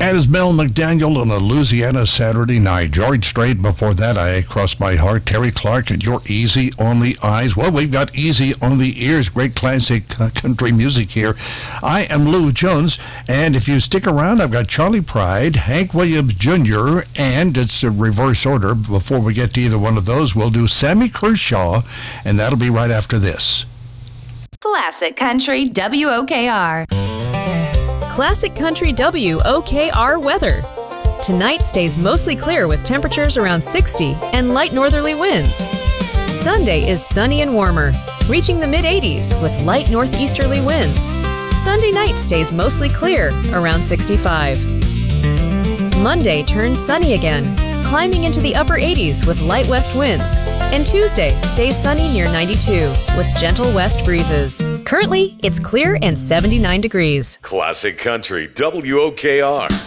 And it's Mel McDaniel on a Louisiana Saturday night. George Strait before that, I Cross My Heart. Terry Clark and You're Easy on the Eyes. Well, we've got Easy on the Ears. Great classic country music here. I am Lou Jones, and if you stick around, I've got Charlie Pride, Hank Williams Jr., and it's a reverse order. Before we get to either one of those, we'll do Sammy Kershaw, and that'll be right after this. Classic Country WOKR. Classic Country WOKR weather. Tonight stays mostly clear with temperatures around 60 and light northerly winds. Sunday is sunny and warmer, reaching the mid-80s with light northeasterly winds. Sunday night stays mostly clear, around 65. Monday turns sunny again, climbing into the upper 80s with light west winds. And Tuesday stays sunny near 92 with gentle west breezes. Currently, it's clear and 79 degrees. Classic Country WOKR.